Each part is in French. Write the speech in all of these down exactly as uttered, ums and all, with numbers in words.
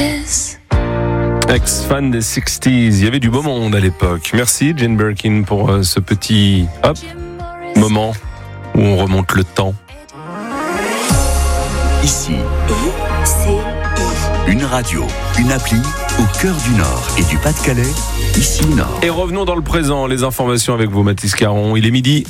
Ex-fan des sixties, il y avait du beau monde à l'époque. Merci Jane Birkin pour euh, ce petit hop, moment où on remonte le temps. Ici, une radio, une appli au cœur du Nord et du Pas-de-Calais, ici Nord. Et revenons dans le présent, les informations avec vous Mathis Caron, il est midi.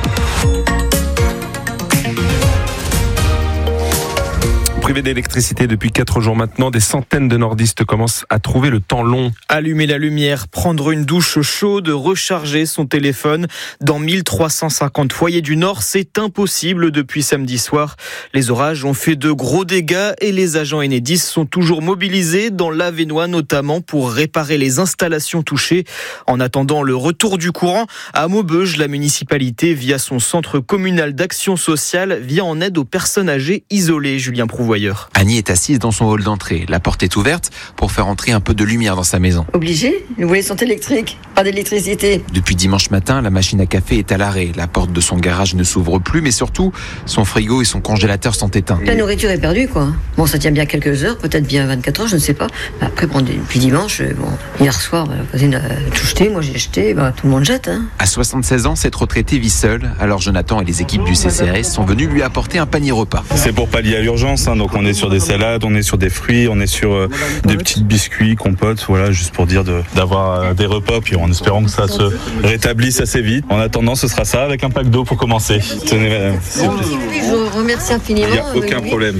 Privés d'électricité depuis quatre jours maintenant, des centaines de nordistes commencent à trouver le temps long. Allumer la lumière, prendre une douche chaude, recharger son téléphone. Dans mille trois cent cinquante foyers du Nord, c'est impossible depuis samedi soir. Les orages ont fait de gros dégâts et les agents Enedis sont toujours mobilisés dans l'Avesnois notamment pour réparer les installations touchées. En attendant le retour du courant, à Maubeuge, la municipalité, via son centre communal d'action sociale, vient en aide aux personnes âgées isolées. Julien Prouvoyeur. Annie est assise dans son hall d'entrée. La porte est ouverte pour faire entrer un peu de lumière dans sa maison. Obligé ? Vous voulez sont électriques, pas d'électricité. Depuis dimanche matin, la machine à café est à l'arrêt. La porte de son garage ne s'ouvre plus, mais surtout, son frigo et son congélateur sont éteints. La nourriture est perdue, quoi. Bon, ça tient bien quelques heures, peut-être bien vingt-quatre heures, je ne sais pas. Après, bon, depuis dimanche, bon, hier soir, la voisine a tout jeté, moi j'ai jeté, bah, tout le monde jette. Hein. À soixante-seize ans, cette retraitée vit seule. Alors Jonathan et les équipes du C C A S sont venus lui apporter un panier repas. C'est pour pallier à l'urgence, hein, donc on est sur des salades, on est sur des fruits, on est sur euh, des petits biscuits, compotes, voilà, juste pour dire de, d'avoir euh, des repas, puis en espérant que ça se rétablisse assez vite. En attendant, ce sera ça, avec un pack d'eau pour commencer. Tenez, madame. Je vous remercie infiniment. Il n'y a aucun problème.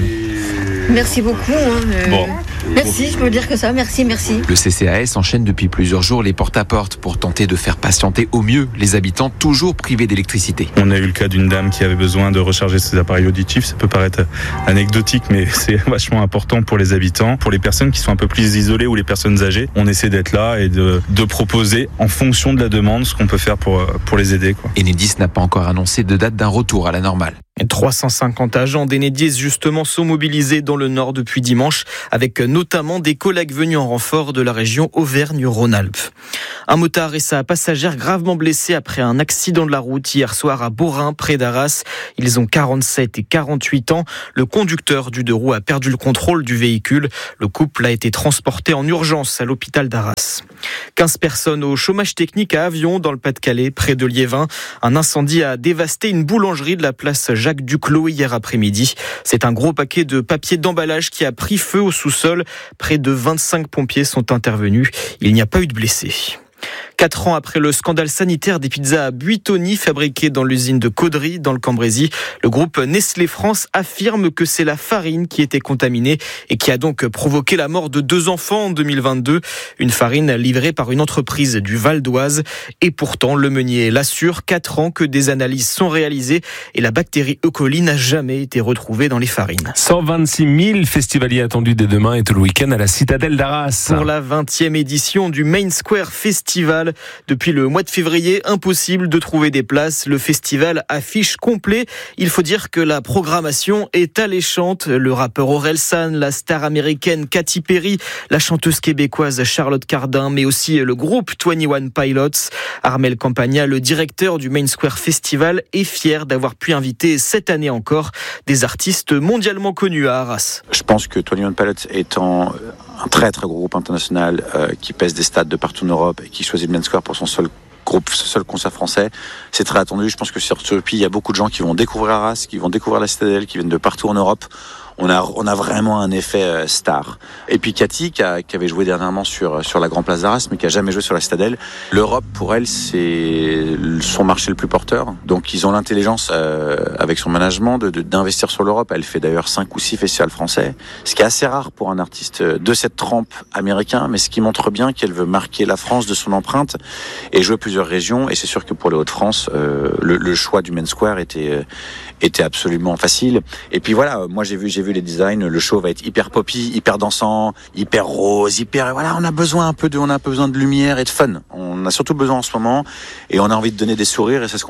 Merci beaucoup. Hein, euh... Bon. Merci, je peux dire que ça, merci, merci. Le C C A S enchaîne depuis plusieurs jours les porte-à-porte pour tenter de faire patienter au mieux les habitants toujours privés d'électricité. On a eu le cas d'une dame qui avait besoin de recharger ses appareils auditifs. Ça peut paraître anecdotique, mais c'est vachement important pour les habitants. Pour les personnes qui sont un peu plus isolées ou les personnes âgées, on essaie d'être là et de, de proposer en fonction de la demande ce qu'on peut faire pour, pour les aider, quoi. Enedis n'a pas encore annoncé de date d'un retour à la normale. trois cent cinquante agents d'Enedis justement sont mobilisés dans le Nord depuis dimanche, avec notamment des collègues venus en renfort de la région Auvergne-Rhône-Alpes. Un motard et sa passagère gravement blessés après un accident de la route hier soir à Beaurain, près d'Arras. Ils ont quarante-sept et quarante-huit ans. Le conducteur du deux roues a perdu le contrôle du véhicule. Le couple a été transporté en urgence à l'hôpital d'Arras. quinze personnes au chômage technique à Avion, dans le Pas-de-Calais, près de Liévin. Un incendie a dévasté une boulangerie de la place Jacques Duclos hier après-midi. C'est un gros paquet de papier d'emballage qui a pris feu au sous-sol. Près de vingt-cinq pompiers sont intervenus. Il n'y a pas eu de blessés. Quatre ans après le scandale sanitaire des pizzas à Buitoni fabriquées dans l'usine de Caudry dans le Cambrésis, le groupe Nestlé France affirme que c'est la farine qui était contaminée et qui a donc provoqué la mort de deux enfants en deux mille vingt-deux. Une farine livrée par une entreprise du Val d'Oise. Et pourtant, le meunier l'assure, quatre ans que des analyses sont réalisées et la bactérie E. coli n'a jamais été retrouvée dans les farines. cent vingt-six mille festivaliers attendus dès demain et tout le week-end à la Citadelle d'Arras. Pour la vingtième édition du Main Square Festival. Depuis le mois de février, impossible de trouver des places. Le festival affiche complet. Il faut dire que la programmation est alléchante. Le rappeur Orelsan, la star américaine Katy Perry, la chanteuse québécoise Charlotte Cardin, mais aussi le groupe vingt et un Pilots. Armel Campagna, le directeur du Main Square Festival, est fier d'avoir pu inviter cette année encore des artistes mondialement connus à Arras. Je pense que vingt et un Pilots étant un très très gros groupe international euh, qui pèse des stades de partout en Europe et qui choisit le Main Square pour son seul groupe, seul concert français, c'est très attendu. Je pense que sur ce pays, il y a beaucoup de gens qui vont découvrir Arras, qui vont découvrir la Citadelle, qui viennent de partout en Europe. On a, on a vraiment un effet euh, star. Et puis Cathy, qui, a, qui avait joué dernièrement sur, sur la Grand Place d'Arras, mais qui a jamais joué sur la Citadelle. L'Europe, pour elle, c'est son marché le plus porteur. Donc ils ont l'intelligence, euh, avec son management, de, de, d'investir sur l'Europe. Elle fait d'ailleurs cinq ou six festivals français, ce qui est assez rare pour un artiste de cette trempe américain, mais ce qui montre bien qu'elle veut marquer la France de son empreinte et jouer plusieurs régions. Et c'est sûr que pour les Hauts-de-France, euh, le, le choix du Main Square était, euh, était absolument facile. Et puis voilà, moi j'ai vu, j'ai vu les designs, le show va être hyper poppy, hyper dansant, hyper rose, hyper, voilà, on a besoin un peu de, on a besoin de lumière et de fun. On a surtout besoin en ce moment et on a envie de donner des sourires et c'est ce qu'on va faire.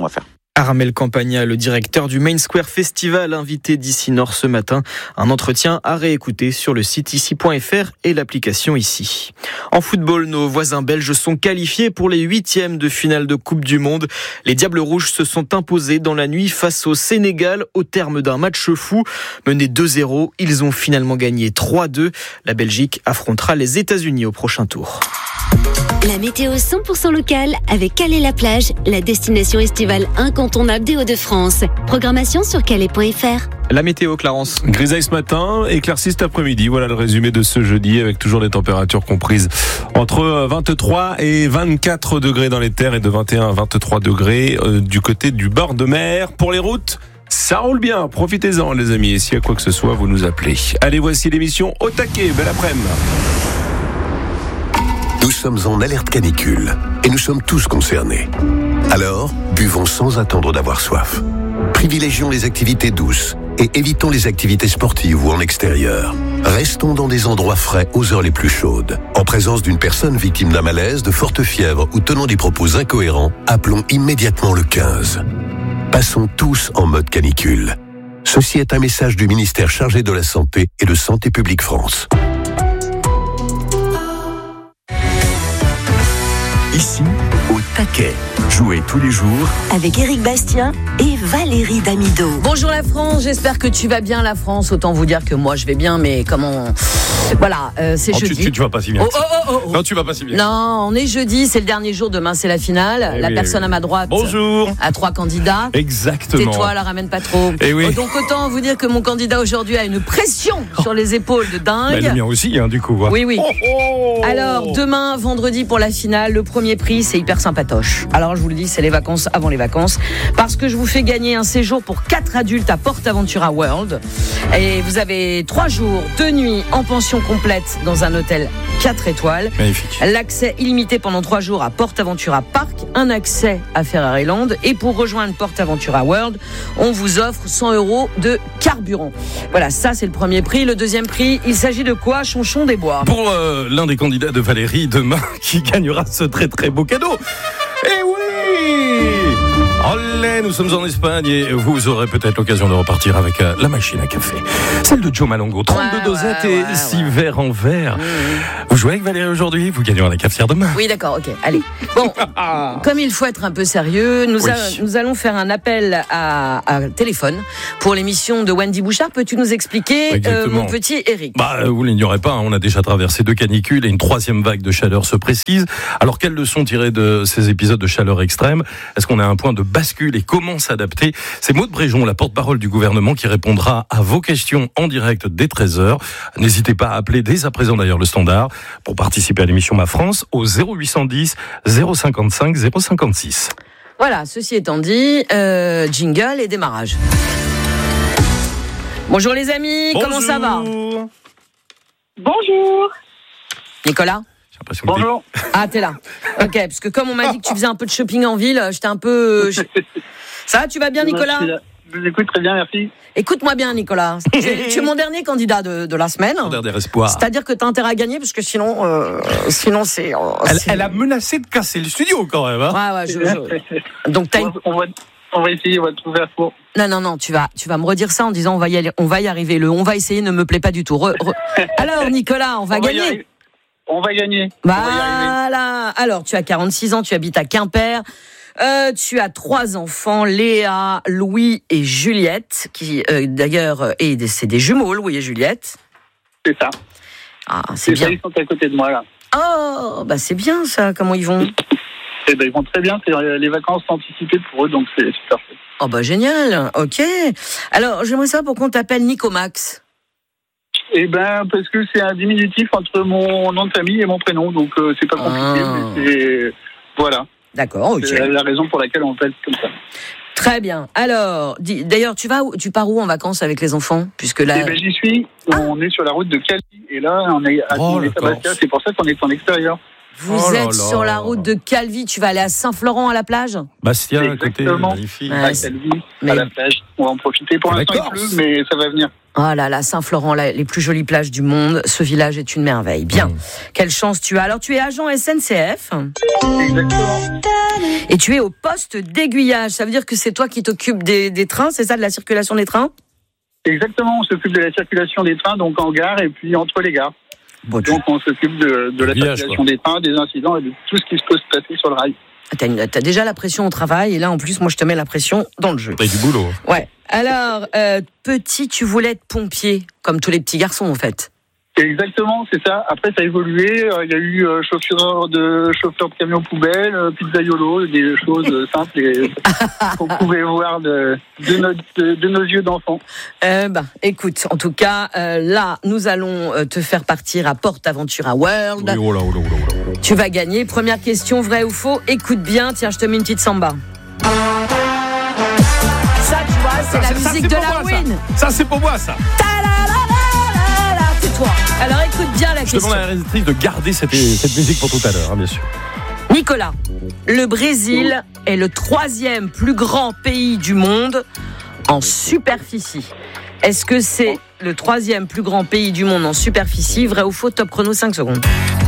Armel Campagna, le directeur du Main Square Festival, invité d'Ici Nord ce matin. Un entretien à réécouter sur le site ici point f r et l'application Ici. En football, nos voisins belges sont qualifiés pour les huitièmes de finale de Coupe du Monde. Les Diables Rouges se sont imposés dans la nuit face au Sénégal au terme d'un match fou. Menés deux zéro, ils ont finalement gagné trois deux. La Belgique affrontera les États-Unis au prochain tour. La météo cent pour cent locale avec Calais-la-Plage, la destination estivale incontournable des Hauts-de-France. Programmation sur calais point f r. La météo, Clarence. Grisaille ce matin, éclaircie cet après-midi. Voilà le résumé de ce jeudi avec toujours des températures comprises entre vingt-trois et vingt-quatre degrés dans les terres et de vingt et un à vingt-trois degrés euh, du côté du bord de mer. Pour les routes, ça roule bien. Profitez-en, les amis. Et s'il y a quoi que ce soit, vous nous appelez. Allez, voici l'émission Au taquet. Belle après-midi. Nous sommes en alerte canicule et nous sommes tous concernés. Alors, buvons sans attendre d'avoir soif. Privilégions les activités douces et évitons les activités sportives ou en extérieur. Restons dans des endroits frais aux heures les plus chaudes. En présence d'une personne victime d'un malaise, de forte fièvre ou tenant des propos incohérents, appelons immédiatement le quinze. Passons tous en mode canicule. Ceci est un message du ministère chargé de la Santé et de Santé publique France. Ici, au taquet. Jouez tous les jours avec Éric Bastien et Valérie Damido. Bonjour la France, j'espère que tu vas bien la France. Autant vous dire que moi je vais bien, mais comment... Voilà, euh, c'est oh, jeudi. Tu, tu, tu vas pas si bien. Oh, oh, oh, oh. Non, tu vas pas si bien. Non, on est jeudi, c'est le dernier jour, demain c'est la finale. Eh la oui, personne oui. à ma droite Bonjour. a trois candidats. Exactement. Tais-toi, la ramène pas trop. Eh oui. Donc autant vous dire que mon candidat aujourd'hui a une pression oh. sur les épaules de dingue. Bah, le mien aussi, hein, du coup. Ouais. Oui, oui. Oh, oh. Alors, demain, vendredi pour la finale, le premier prix, c'est hyper sympatoche. Alors, je vous le dis, c'est les vacances avant les vacances. Parce que je vous fais gagner un séjour pour quatre adultes à PortAventura World. Et vous avez trois jours, deux nuits en pension complète dans un hôtel quatre étoiles. Magnifique. L'accès illimité pendant trois jours à PortAventura Park, un accès à Ferraryland. Et pour rejoindre PortAventura World, on vous offre cent euros de carburant. Voilà, ça c'est le premier prix. Le deuxième prix, il s'agit de quoi, Chonchon des Bois? Pour euh, l'un des candidats de Valérie demain qui gagnera ce très très beau cadeau. Eh oui! Allez, nous sommes en Espagne et vous aurez peut-être l'occasion de repartir avec euh, la machine à café. Celle de Joe Malongo, trente-deux ouais, dosettes ouais, et ouais, six ouais. verres en verre. Mmh. Vous jouez avec Valérie aujourd'hui, vous gagnerez la cafetière demain. Oui, d'accord, ok, allez. Bon, comme il faut être un peu sérieux, nous, oui. a, nous allons faire un appel à, à téléphone pour l'émission de Wendy Bouchard. Peux-tu nous expliquer, euh, mon petit Eric? Bah, vous l'ignorez pas, hein, on a déjà traversé deux canicules et une troisième vague de chaleur se précise. Alors, quelles leçons tirer de ces épisodes de chaleur extrême? Est-ce qu'on a un point de bascule et comment s'adapter? C'est Maud Bréjon, la porte-parole du gouvernement, qui répondra à vos questions en direct dès treize heures. N'hésitez pas à appeler dès à présent d'ailleurs le standard pour participer à l'émission Ma France au zéro huit cent dix zéro cinquante-cinq zéro cinquante-six. Voilà, ceci étant dit, euh, jingle et démarrage. Bonjour les amis, Bonjour. comment ça va? Bonjour. Nicolas? Bonjour. Ah, t'es là. Ok, parce que comme on m'a dit que tu faisais un peu de shopping en ville, j'étais un peu... Ça va, tu vas bien, Nicolas? Je vous écoute très bien, merci. Écoute-moi bien, Nicolas. Tu es, tu es mon dernier candidat de, de la semaine. Mon dernier espoir. C'est-à-dire que tu as intérêt à gagner, parce que sinon, euh, sinon c'est, euh, elle, c'est... elle a menacé de casser le studio quand même. Hein. Ouais, ouais, je, je... Donc, t'as une... on, va, on va essayer, on va trouver un faux. Non, non, non, tu vas, tu vas me redire ça en disant on va y aller, on va y arriver. Le on va essayer ne me plaît pas du tout. Re, re... Alors, Nicolas, on va on gagner. Va on va gagner. Voilà. Alors, tu as quarante-six ans, tu habites à Quimper. Euh, tu as trois enfants, Léa, Louis et Juliette, qui euh, d'ailleurs, et c'est des jumeaux, Louis et Juliette. C'est ça. Ah, c'est, c'est bien. Ça, ils sont à côté de moi là. Oh, bah c'est bien ça. Comment ils vont? Eh ben, ils vont très bien. C'est les vacances anticipées pour eux, donc c'est super chouette. Oh bah génial. Ok. Alors, j'aimerais savoir pourquoi on t'appelle Nicomax. Eh ben, parce que c'est un diminutif entre mon nom de famille et mon prénom, donc euh, c'est pas compliqué. Ah. Mais c'est voilà. D'accord, ok. C'est la raison pour laquelle on appelle comme ça. Très bien. Alors, d'ailleurs, tu vas où, tu pars où en vacances avec les enfants? Puisque là... Eh ben, j'y suis. Ah. On est sur la route de Cali. Et là, on est à, oh, on est à Bastia. C'est pour ça qu'on est en extérieur. Vous Oh là êtes là. sur la route de Calvi, tu vas aller à Saint-Florent à la plage ? Bastien, à côté, Exactement. magnifique. Ouais, À c'est- Calvi, mais- à la plage. On va en profiter. Pour À la l'instant, il Corse. pleut, mais ça va venir. Oh là là, Saint-Florent, la- les plus jolies plages du monde. Ce village est une merveille. Bien. Mmh. Quelle chance tu as. Alors, tu es agent S N C F Exactement. et tu es au poste d'aiguillage. Ça veut dire que c'est toi qui t'occupes des, des trains, c'est ça, de la circulation des trains ? Exactement. On s'occupe de la circulation des trains, donc en gare et puis entre les gares. Bon, tu Donc, on s'occupe de, de la Aiguillage, circulation quoi. des trains, des incidents et de tout ce qui se peut se passer sur le rail. t'as, une- t'as déjà la pression au travail et là, en plus, moi, je te mets la pression dans le jeu. T'as du boulot. Ouais. Alors, euh, petit, tu voulais être pompier, comme tous les petits garçons, en fait. Exactement, c'est ça. Après, ça a évolué. Euh, Il y a eu euh, chauffeur de chauffeur de camion poubelle, euh, pizzaiolo, des choses euh, simples et qu'on pouvait voir de, de, notre- de- de nos yeux d'enfants. Euh, bah, écoute, en tout cas, euh, là, nous allons euh, te faire partir à Porte Aventura World. Oui, oh là, oh là, oh là, oh là. Tu vas gagner. Première question, vrai ou faux ? Écoute bien. Tiens, je te mets une petite samba. Ça, tu vois, c'est Ça, la ça, musique c'est de pour moi, l'Halloween. Ça, Ça, c'est pour moi, ça. C'est toi. Alors, écoute bien la Je question. demande à la réalisatrice de garder cette, cette musique pour tout à l'heure, hein, bien sûr. Nicolas, le Brésil est le troisième plus grand pays du monde en superficie. Est-ce que c'est le troisième plus grand pays du monde en superficie ? Vrai ou faux ? Top chrono, cinq secondes.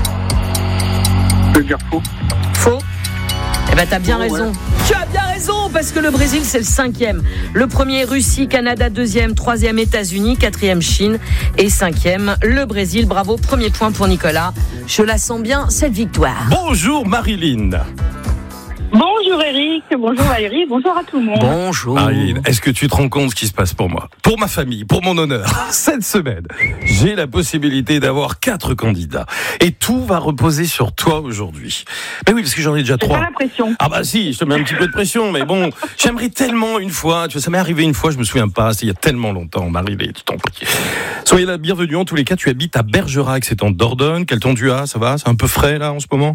Je veux dire faux. Faux ? Eh ben, t'as bien Oh, raison. ouais. Tu as bien raison, parce que le Brésil, c'est le cinquième. Le premier, Russie, Canada, deuxième, troisième, États-Unis, quatrième, Chine et cinquième, le Brésil. Bravo, premier point pour Nicolas. Je la sens bien, cette victoire. Bonjour Marilyn. Bonjour Eric, bonjour Valérie, bonjour à tout le monde. Bonjour. Marilyn, est-ce que tu te rends compte ce qui se passe pour moi ? Pour ma famille, pour mon honneur. Cette semaine, j'ai la possibilité d'avoir quatre candidats. Et tout va reposer sur toi aujourd'hui. Mais oui, parce que j'en ai déjà J'ai trois. pas la pression. Ah bah si, je te mets un petit peu de pression, mais bon, j'aimerais tellement une fois, tu vois, ça m'est arrivé une fois, je me souviens pas, c'était il y a tellement longtemps, Marilyn, tu t'en prie. Soyez la bienvenue, en tous les cas, tu habites à Bergerac, c'est en Dordogne, quel temps tu as, ça va ? C'est un peu frais là en ce moment ?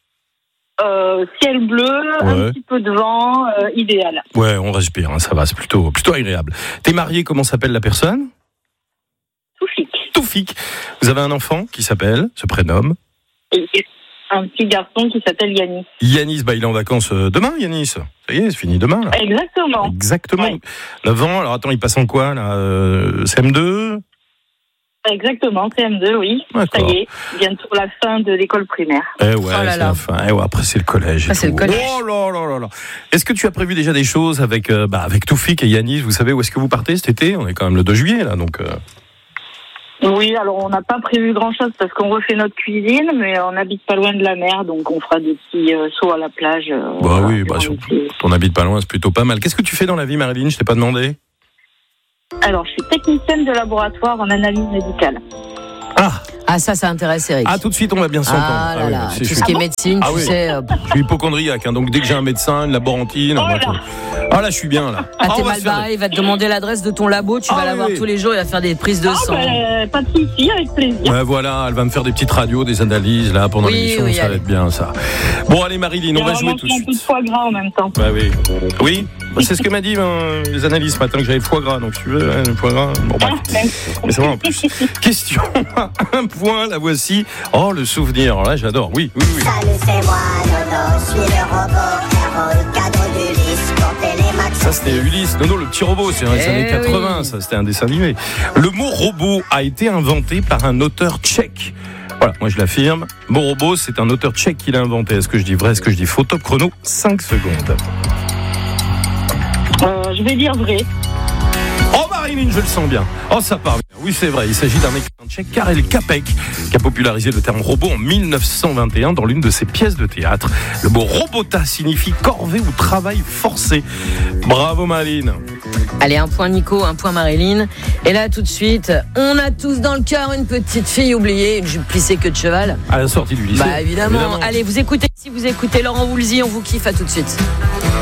Euh, ciel bleu, Ouais. un petit peu de vent, euh, idéal. Ouais, on respire, hein, ça va, c'est plutôt, plutôt agréable. T'es marié, comment s'appelle la personne ? Toufik. Toufik. Vous avez un enfant qui s'appelle, se prénomme Et un petit garçon qui s'appelle Yannis. Yanis, bah il est en vacances euh, demain, Yanis. Ça y est, c'est fini demain là. Exactement. Exactement. Ouais. neuf ans, alors attends, il passe en quoi là euh, C M deux ? Exactement, C M deux, oui. D'accord. Ça y est, bientôt la fin de l'école primaire. Eh ouais, Oh là c'est là. la fin. Eh ouais, après c'est le collège. et Ah, c'est tout. le collège. Oh là là là là. Est-ce que tu as prévu déjà des choses avec euh, bah, avec Toufik et Yanis ? Vous savez où est-ce que vous partez cet été ? On est quand même le deux juillet là, donc. Euh... Oui, alors on n'a pas prévu grand-chose parce qu'on refait notre cuisine, mais on n'habite pas loin de la mer, donc on fera des petits euh, sauts à la plage. euh, Bah voilà, oui, bah durant surtout. l'été. On habite pas loin, c'est plutôt pas mal. Qu'est-ce que tu fais dans la vie, Marilyn ? Je t'ai pas demandé. Alors, je suis technicienne de laboratoire en analyse médicale. Ah. Ah, ça, ça intéresse Eric. Ah, tout de suite, on va bien s'entendre. Ah là oui, là, c'est- tout je ce suis- qui est médecine, Ah tu oui. sais. euh, Je suis hypochondriaque, hein, donc dès que j'ai un médecin, une laborantine. Oh moi, là. je- Ah là, je suis bien là. Ah, Ah, t'es on va mal se faire barré, il va te demander l'adresse de ton labo, tu Ah vas oui, la voir oui. tous les jours, il va faire des prises de Ah, sang. ben, pas de souci, avec plaisir. des- Ouais, voilà, elle va me faire des petites radios, des analyses là pendant Oui, l'émission, oui, ça va allez. être bien ça. Bon, allez, Marilyn, Et on va on jouer mange tout de un peu de suite. foie gras en même temps. Bah oui. Oui, bah, c'est ce que m'a dit ben, les analyses ce matin, que j'avais le foie gras, donc tu veux, hein, le foie gras. Bon, bah, mais ça va en plus. Question à un point, la voici. Oh, le souvenir, alors là, j'adore. Oui, oui, oui. Salut, c'est moi, Nono, je suis le robot, héros, le cadre d'Ulysse, pour Télémax. Ça, c'était Ulysse. Non, non, le petit robot, c'est dans les Eh années quatre-vingts, oui. ça, c'était un dessin animé. Le mot robot a été inventé par un auteur tchèque. Voilà, moi je l'affirme. Mot robot, c'est un auteur tchèque qui l'a inventé. Est-ce que je dis vrai, est-ce que je dis faux ? Top chrono, cinq secondes. Euh, je vais dire vrai. Oh, Marilyn, je le sens bien. Oh, ça part bien. Oui, c'est vrai. Il s'agit d'un écrivain tchèque, Karel Čapek, qui a popularisé le terme robot en mille neuf cent vingt et un dans l'une de ses pièces de théâtre. Le mot robota signifie corvée ou travail forcé. Bravo, Marilyn. Allez, un point Nico, un point Marilyn. Et là, tout de suite, on a tous dans le cœur une petite fille oubliée, une jupe plissée queue de cheval. À la sortie du lycée. Bah évidemment. Allez, vous écoutez, si vous écoutez Laurent Woolsey, on vous kiffe, à tout de suite.